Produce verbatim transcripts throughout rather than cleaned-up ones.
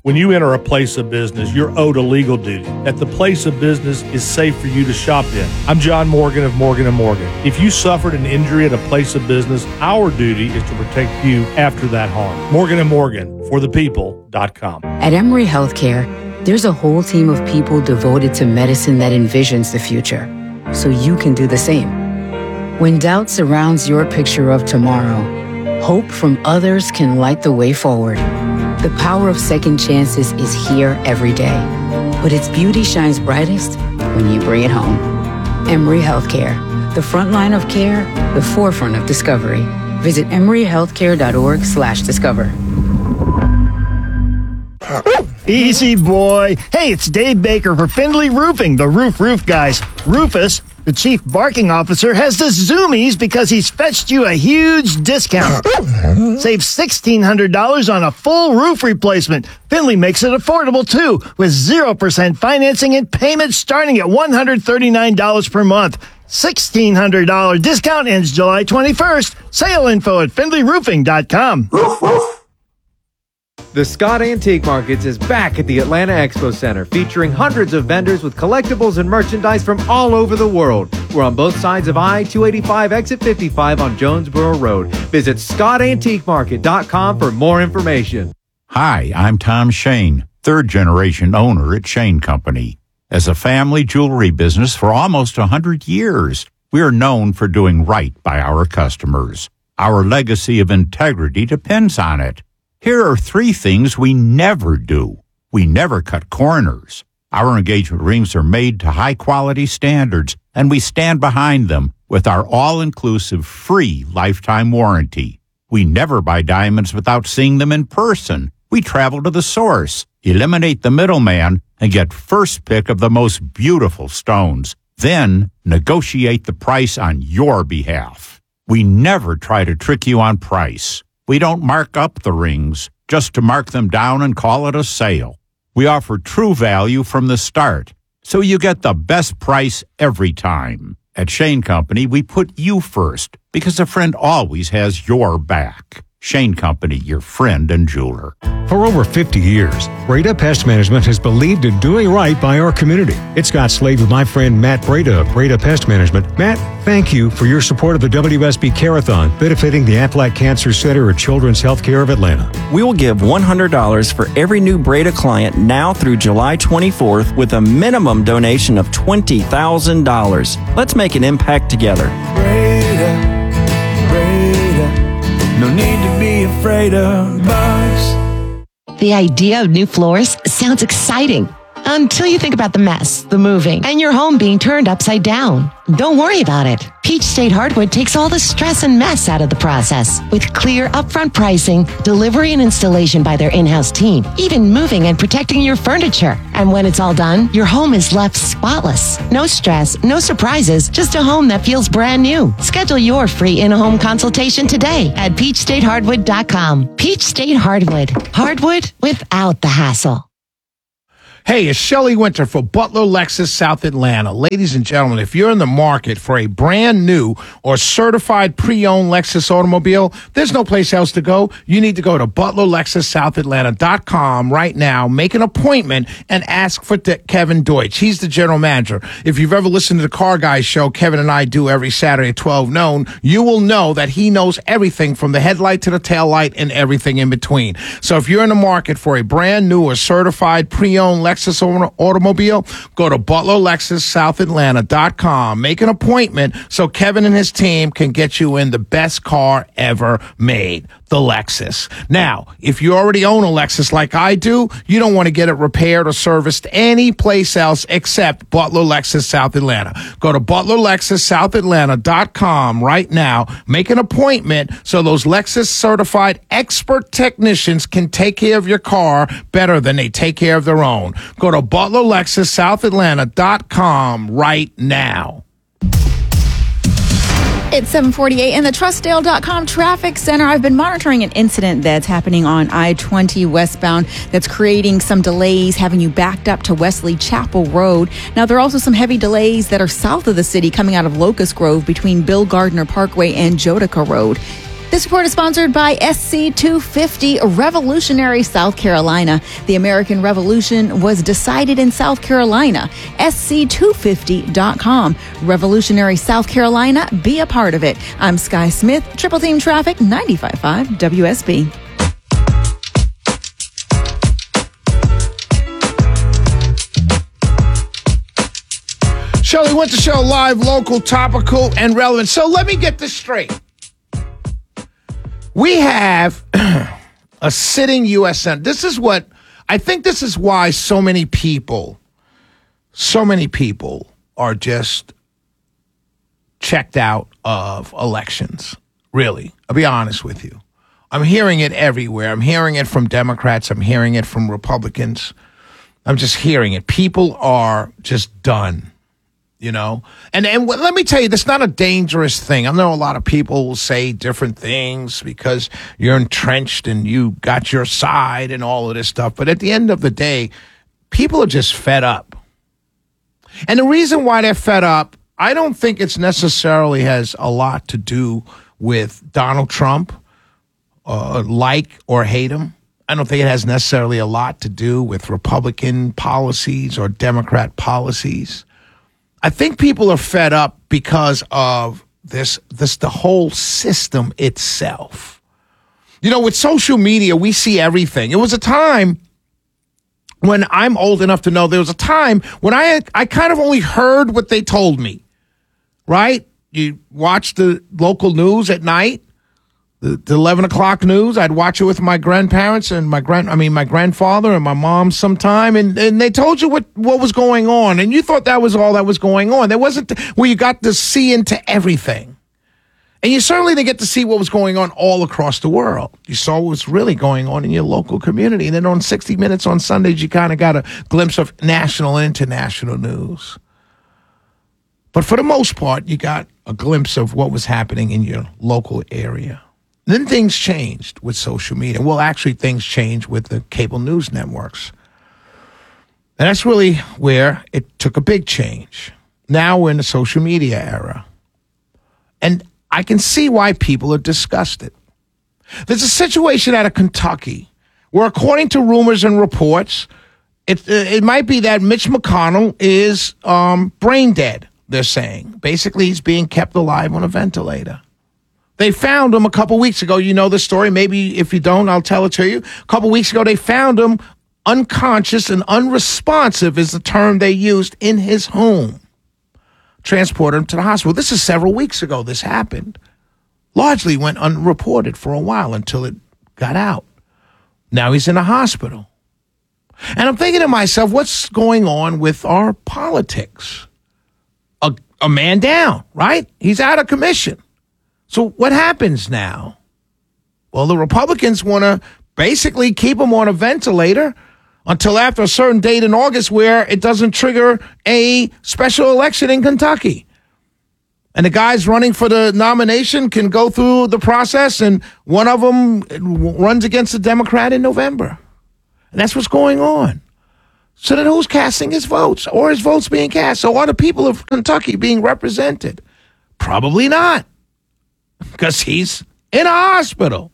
When you enter a place of business, you're owed a legal duty, that the place of business is safe for you to shop in. I'm John Morgan of Morgan and Morgan. If you suffered an injury at a place of business, our duty is to protect you after that harm. Morgan and Morgan, for the people dot com. At Emory Healthcare, there's a whole team of people devoted to medicine that envisions the future, so you can do the same. When doubt surrounds your picture of tomorrow, hope from others can light the way forward. The power of second chances is here every day, but its beauty shines brightest when you bring it home. Emory Healthcare, the front line of care, the forefront of discovery. Visit emory healthcare dot org slash discover. Easy, boy. Hey, it's Dave Baker for Findlay Roofing, the roof roof guys. Rufus, the chief barking officer, has the zoomies because he's fetched you a huge discount. Save sixteen hundred dollars on a full roof replacement. Findlay makes it affordable, too, with zero percent financing and payments starting at one hundred thirty-nine dollars per month. sixteen hundred dollars discount ends July twenty-first. Sale info at findlay roofing dot com. The Scott Antique Markets is back at the Atlanta Expo Center, featuring hundreds of vendors with collectibles and merchandise from all over the world. We're on both sides of I two eighty-five, exit fifty-five on Jonesboro Road. Visit scott antique market dot com for more information. Hi, I'm Tom Shane, third-generation owner at Shane Company. As a family jewelry business for almost one hundred years, we are known for doing right by our customers. Our legacy of integrity depends on it. Here are three things we never do. We never cut corners. Our engagement rings are made to high-quality standards, and we stand behind them with our all-inclusive free lifetime warranty. We never buy diamonds without seeing them in person. We travel to the source, eliminate the middleman, and get first pick of the most beautiful stones. Then negotiate the price on your behalf. We never try to trick you on price. We don't mark up the rings just to mark them down and call it a sale. We offer true value from the start, so you get the best price every time. At Shane Company, we put you first because a friend always has your back. Shane Company, your friend and jeweler. For over fifty years, Breda Pest Management has believed in doing right by our community. It's Scott Slade with my friend Matt Breda of Breda Pest Management. Matt, thank you for your support of the W S B Care-a-thon, benefiting the Aflac Cancer Center at Children's Healthcare of Atlanta. We will give one hundred dollars for every new Breda client now through July twenty-fourth with a minimum donation of twenty thousand dollars. Let's make an impact together. Breda, Breda, no need to be afraid of bugs. The idea of new floors sounds exciting until you think about the mess, the moving, and your home being turned upside down. Don't worry about it. Peach State Hardwood takes all the stress and mess out of the process with clear upfront pricing, delivery and installation by their in-house team, even moving and protecting your furniture. And when it's all done, your home is left spotless. No stress, no surprises, just a home that feels brand new. Schedule your free in-home consultation today at peach state hardwood dot com. Peach State Hardwood. Hardwood without the hassle. Hey, it's Shelley Winter for Butler Lexus South Atlanta. Ladies and gentlemen, if you're in the market for a brand new or certified pre-owned Lexus automobile, there's no place else to go. You need to go to butler lexus south atlanta dot com right now, make an appointment, and ask for De- Kevin Deutsch. He's the general manager. If you've ever listened to the Car Guys show Kevin and I do every Saturday at twelve noon, you will know that he knows everything from the headlight to the tail light and everything in between. So if you're in the market for a brand new or certified pre-owned Lexus Lexus automobile, go to butler lexus south atlanta dot com. Make an appointment so Kevin and his team can get you in the best car ever made, the Lexus. Now, if you already own a Lexus like I do, you don't want to get it repaired or serviced any place else except Butler Lexus South Atlanta. Go to butler lexus south atlanta dot com right now. Make an appointment so those Lexus certified expert technicians can take care of your car better than they take care of their own. Go to butler lexus south atlanta dot com right now. It's seven forty-eight in the Trustdale dot com traffic center. I've been monitoring an incident that's happening on I twenty westbound that's creating some delays, having you backed up to Wesley Chapel Road. Now, there are also some heavy delays that are south of the city coming out of Locust Grove between Bill Gardner Parkway and Jodica Road. This report is sponsored by S C two fifty Revolutionary South Carolina. The American Revolution was decided in South Carolina. S C two fifty dot com. Revolutionary South Carolina, be a part of it. I'm Sky Smith, Triple Team Traffic, ninety-five point five W S B. Shelley Winter Show, live, local, topical, and relevant. So let me get this straight. We have a sitting U S Senator. This is what, I think this is why so many people, so many people are just checked out of elections. Really. I'll be honest with you. I'm hearing it everywhere. I'm hearing it from Democrats. I'm hearing it from Republicans. I'm just hearing it. People are just done. You know, and and let me tell you, that's not a dangerous thing. I know a lot of people will say different things because you're entrenched and you got your side and all of this stuff. But at the end of the day, people are just fed up. And the reason why they're fed up, I don't think it's necessarily has a lot to do with Donald Trump, uh, like or hate him. I don't think it has necessarily a lot to do with Republican policies or Democrat policies. I think people are fed up because of this, this, the whole system itself. You know, with social media, we see everything. It was a time when I'm old enough to know there was a time when I, I kind of only heard what they told me, right? You watch the local news at night, the, the eleven o'clock news. I'd watch it with my grandparents and my grand, I mean, my grandfather and my mom sometime. And, and they told you what, what was going on. And you thought that was all that was going on. There wasn't where well, you got to see into everything. And you certainly didn't get to see what was going on all across the world. You saw what was really going on in your local community. And then on sixty minutes on Sundays, you kind of got a glimpse of national and international news. But for the most part, you got a glimpse of what was happening in your local area. Then things changed with social media. Well, actually, things changed with the cable news networks. And that's really where it took a big change. Now we're in the social media era. And I can see why people are disgusted. There's a situation out of Kentucky where, according to rumors and reports, it, it might be that Mitch McConnell is um, brain dead, they're saying. Basically, he's being kept alive on a ventilator. They found him a couple weeks ago. You know the story. Maybe if you don't, I'll tell it to you. A couple weeks ago, they found him unconscious and unresponsive is the term they used in his home. Transported him to the hospital. This is several weeks ago this happened. Largely went unreported for a while until it got out. Now he's in a hospital. And I'm thinking to myself, what's going on with our politics? A, a man down, right? He's out of commission. So what happens now? Well, the Republicans want to basically keep him on a ventilator until after a certain date in August where it doesn't trigger a special election in Kentucky. And the guys running for the nomination can go through the process, and one of them runs against a Democrat in November. And that's what's going on. So then who's casting his votes? Or his votes being cast? So are the people of Kentucky being represented? Probably not. Because he's in a hospital.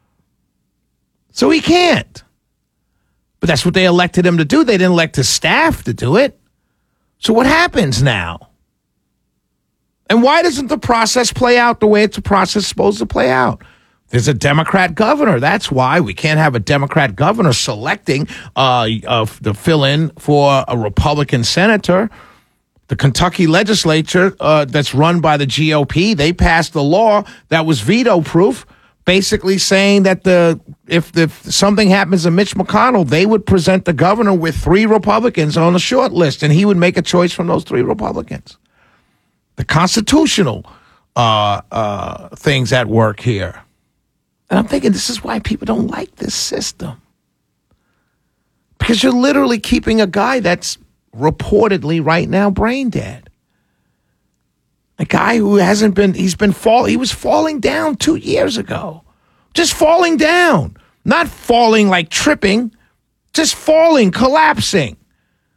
So he can't. But that's what they elected him to do. They didn't elect his staff to do it. So what happens now? And why doesn't the process play out the way it's a process supposed to play out? There's a Democrat governor. That's why we can't have a Democrat governor selecting uh, uh, to fill in for a Republican senator. The Kentucky legislature uh, that's run by the G O P, they passed a law that was veto-proof, basically saying that the if, if something happens to Mitch McConnell, they would present the governor with three Republicans on a short list, and he would make a choice from those three Republicans. The constitutional uh, uh, things at work here. And I'm thinking this is why people don't like this system. Because you're literally keeping a guy that's reportedly right now brain dead. A guy who hasn't been, he's been fall, he was falling down two years ago. Just falling down. Not falling like tripping, just falling, collapsing.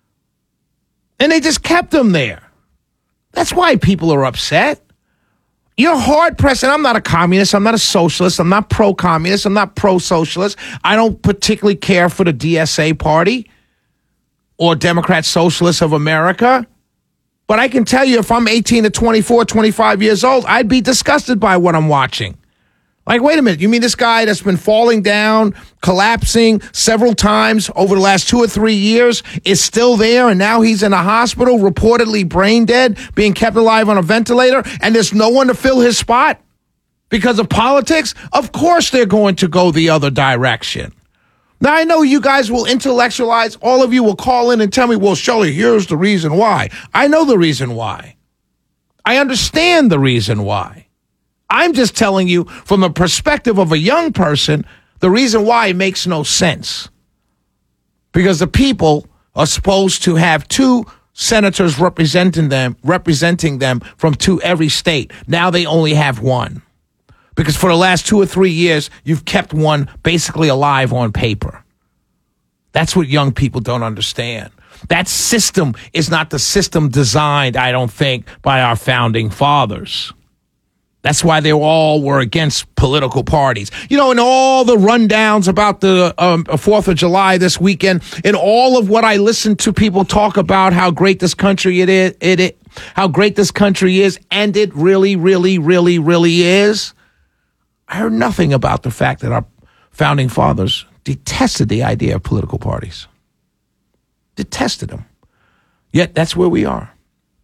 And they just kept him there. That's why people are upset. You're hard-pressed, and I'm not a communist. I'm not a socialist. I'm not pro-communist. I'm not pro-socialist. I don't particularly care for the D S A party or Democrat Socialists of America. But I can tell you, if I'm eighteen to twenty-four, twenty-five years old, I'd be disgusted by what I'm watching. Like, wait a minute, you mean this guy that's been falling down, collapsing several times over the last two or three years is still there, and now he's in a hospital, reportedly brain dead, being kept alive on a ventilator, and there's no one to fill his spot because of politics? Of course they're going to go the other direction. Now, I know you guys will intellectualize. All of you will call in and tell me, well, Shirley, here's the reason why. I know the reason why. I understand the reason why. I'm just telling you from the perspective of a young person, the reason why it makes no sense. Because the people are supposed to have two senators representing them, representing them from two every state. Now they only have one. Because for the last two or three years, you've kept one basically alive on paper. That's what young people don't understand. That system is not the system designed, I don't think, by our founding fathers. That's why they all were against political parties. You know, in all the rundowns about the um, fourth of July this weekend, in all of what I listened to people talk about how great this country it is, it, it, how great this country is, and it really, really, really, really is, I heard nothing about the fact that our founding fathers detested the idea of political parties. Detested them. Yet that's where we are.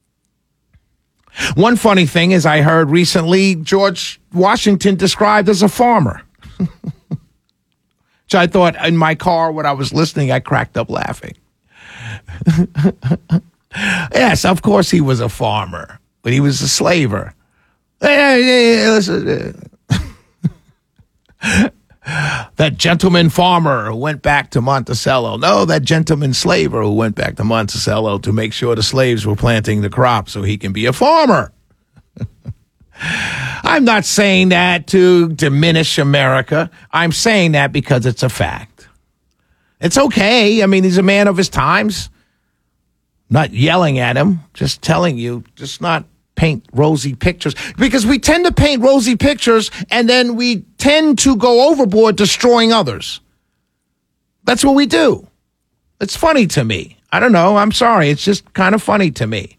One funny thing is I heard recently George Washington described as a farmer. Which I thought in my car when I was listening, I cracked up laughing. Yes, of course he was a farmer, but he was a slaver. Hey, hey, hey, listen. That gentleman farmer who went back to Monticello. No, that gentleman slaver who went back to Monticello to make sure the slaves were planting the crop so he can be a farmer. I'm not saying that to diminish America. I'm saying that because it's a fact. It's okay. I mean, he's a man of his times. Not yelling at him, just telling you, just not paint rosy pictures, because we tend to paint rosy pictures and then we tend to go overboard destroying others. That's what we do. It's funny to me. I don't know. I'm sorry. It's just kind of funny to me.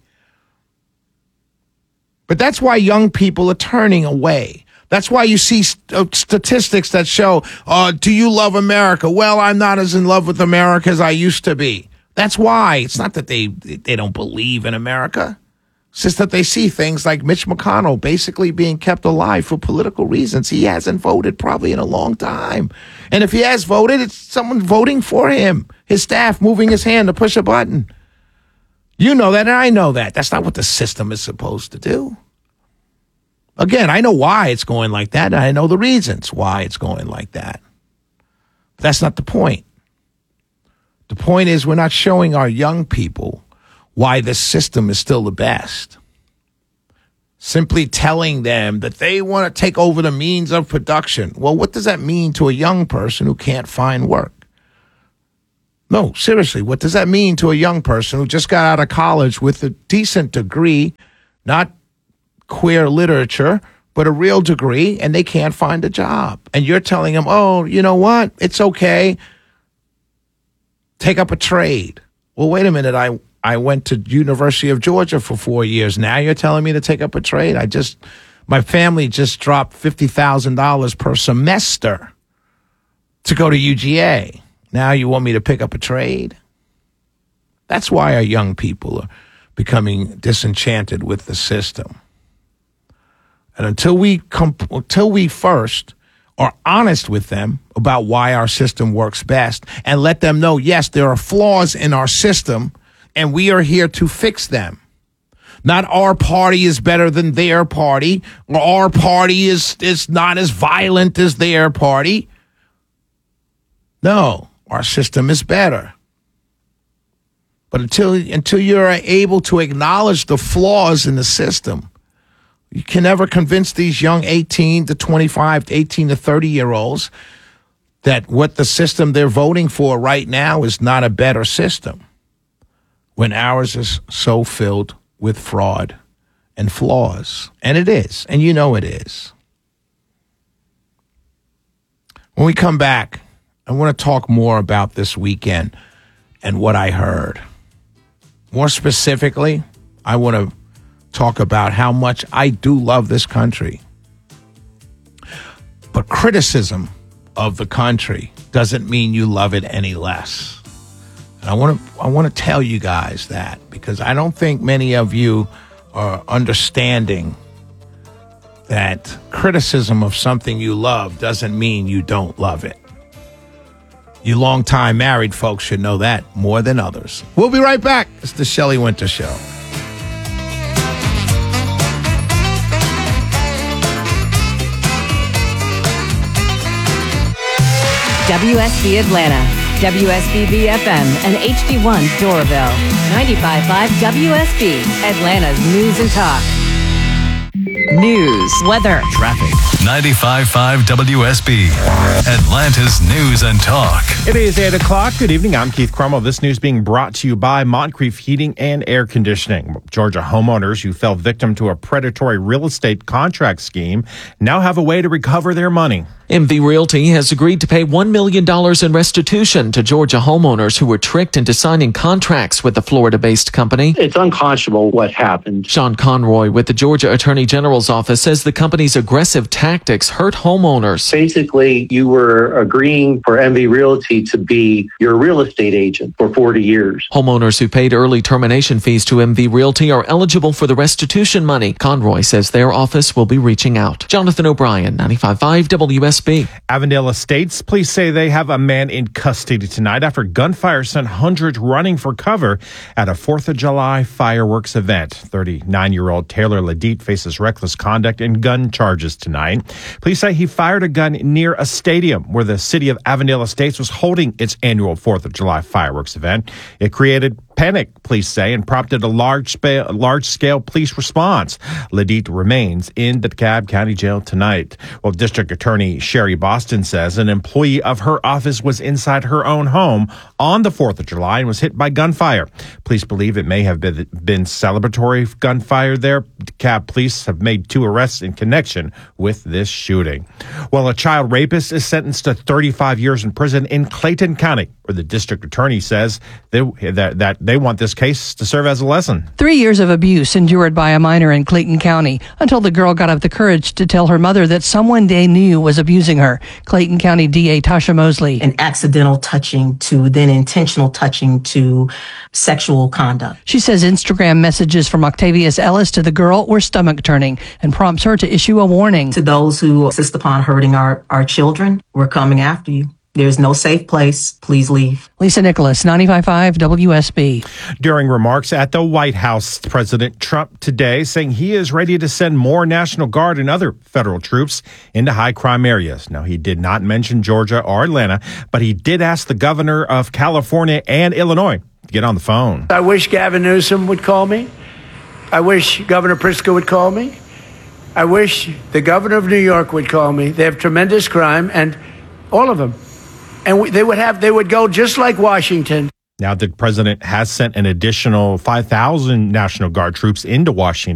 But that's why young people are turning away. That's why you see st- statistics that show, uh, do you love America? Well, I'm not as in love with America as I used to be. That's why. It's not that they they don't believe in America. It's just that they see things like Mitch McConnell basically being kept alive for political reasons. He hasn't voted probably in a long time. And if he has voted, it's someone voting for him. His staff moving his hand to push a button. You know that, and I know that. That's not what the system is supposed to do. Again, I know why it's going like that, and I know the reasons why it's going like that. But that's not the point. The point is we're not showing our young people why this system is still the best. Simply telling them that they want to take over the means of production. Well, what does that mean to a young person who can't find work? No, seriously, what does that mean to a young person who just got out of college with a decent degree, not queer literature, but a real degree, and they can't find a job? And you're telling them, oh, you know what? It's okay. Take up a trade. Well, wait a minute. I I went to University of Georgia for four years. Now you're telling me to take up a trade? I just, my family just dropped fifty thousand dollars per semester to go to U G A. Now you want me to pick up a trade? That's why our young people are becoming disenchanted with the system. And until we come, until we first are honest with them about why our system works best and let them know, yes, there are flaws in our system, and we are here to fix them. Not our party is better than their party, or our party is, is not as violent as their party. No, our system is better. But until until you're able to acknowledge the flaws in the system, you can never convince these young eighteen to twenty-five to eighteen to thirty year olds that what the system they're voting for right now is not a better system, when ours is so filled with fraud and flaws. And it is. And you know it is. When we come back, I want to talk more about this weekend and what I heard. More specifically, I want to talk about how much I do love this country. But criticism of the country doesn't mean you love it any less. And I want to I want to tell you guys that, because I don't think many of you are understanding that criticism of something you love doesn't mean you don't love it. You long-time married folks should know that more than others. We'll be right back. It's the Shelley Winter Show. W S B Atlanta, W S B B F M, and H D one Doraville. ninety-five point five W S B, Atlanta's news and talk. News, weather, traffic. ninety-five point five W S B, Atlanta's news and talk. It is eight o'clock. Good evening. I'm Keith Crummell. This news being brought to you by Moncrief Heating and Air Conditioning. Georgia homeowners who fell victim to a predatory real estate contract scheme now have a way to recover their money. M V Realty has agreed to pay one million dollars in restitution to Georgia homeowners who were tricked into signing contracts with the Florida-based company. It's unconscionable what happened. Sean Conroy with the Georgia Attorney General's office says the company's aggressive tactics hurt homeowners. Basically, you were agreeing for M V Realty to be your real estate agent for forty years. Homeowners who paid early termination fees to M V Realty are eligible for the restitution money. Conroy says their office will be reaching out. Jonathan O'Brien, ninety-five point five W S B. Avondale Estates police say they have a man in custody tonight after gunfire sent hundreds running for cover at a fourth of July fireworks event. thirty-nine-year-old Taylor Ledite faces reckless conduct and gun charges tonight. Police say he fired a gun near a stadium where the city of Avondale Estates was holding its annual fourth of July fireworks event. It created panic, police say, and prompted a large spa- large-scale police response. Ledite remains in the DeKalb County Jail tonight. Well, District Attorney Sherry Boston says an employee of her office was inside her own home on the fourth of July and was hit by gunfire. Police believe it may have been, been celebratory gunfire there. DeKalb police have made two arrests in connection with this shooting. Well, a child rapist is sentenced to thirty-five years in prison in Clayton County, where the district attorney says they, that, that they want this case to serve as a lesson. Three years of abuse endured by a minor in Clayton County until the girl got up the courage to tell her mother that someone they knew was abusing her. Clayton County D A Tasha Mosley. An accidental touching to then intentional touching to sexual conduct. She says Instagram messages from Octavius Ellis to the girl were stomach turning and prompts her to issue a warning. To those who insist upon hurting our, our children, we're coming after you. There's no safe place. Please leave. Lisa Nicholas, ninety-five point five W S B. During remarks at the White House, President Trump today saying he is ready to send more National Guard and other federal troops into high crime areas. Now, he did not mention Georgia or Atlanta, but he did ask the governor of California and Illinois to get on the phone. I wish Gavin Newsom would call me. I wish Governor Pritzker would call me. I wish the governor of New York would call me. They have tremendous crime, and all of them. And we, they would have, they would go just like Washington. Now, the president has sent an additional five thousand National Guard troops into Washington